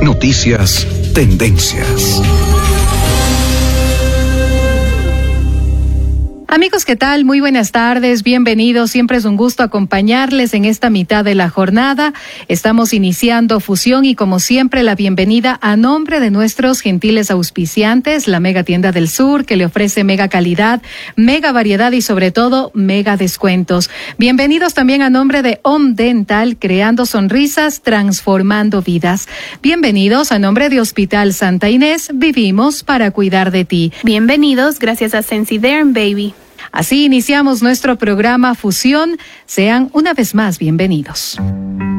Noticias, tendencias. Amigos, ¿qué tal? Muy buenas tardes, bienvenidos. Siempre es un gusto acompañarles en esta mitad de la jornada. Estamos iniciando Fusión y como siempre la bienvenida a nombre de nuestros gentiles auspiciantes, la Mega Tienda del Sur, que le ofrece mega calidad, mega variedad y sobre todo mega descuentos. Bienvenidos también a nombre de Om Dental, creando sonrisas, transformando vidas. Bienvenidos a nombre de Hospital Santa Inés, vivimos para cuidar de ti. Bienvenidos gracias a Sensiderm Baby. Así iniciamos nuestro programa Fusión. Sean una vez más bienvenidos.